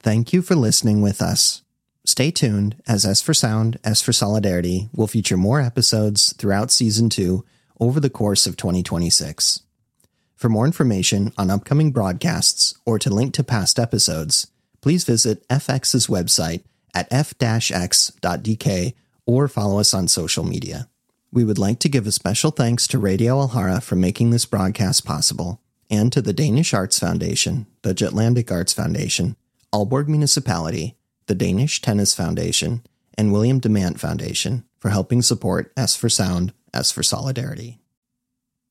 Thank you for listening with us. Stay tuned, as S for Sound, S for Solidarity will feature more episodes throughout Season 2 over the course of 2026. For more information on upcoming broadcasts or to link to past episodes, please visit FX's website at f-x.dk or follow us on social media. We would like to give a special thanks to Radio Alhara for making this broadcast possible, and to the Danish Arts Foundation, the Jutlandic Arts Foundation, Aalborg Municipality, the Danish Tennis Foundation, and William Demant Foundation for helping support S for Sound, S for Solidarity.